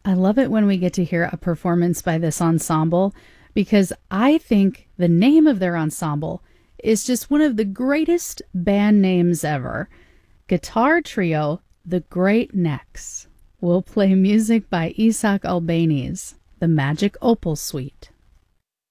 I love it when we get to hear a performance by this ensemble because I think the name of their ensemble is just one of the greatest band names ever. Guitar trio, the Great Necks. We'll play music by Isaac Albéniz, the Magic Opal Suite.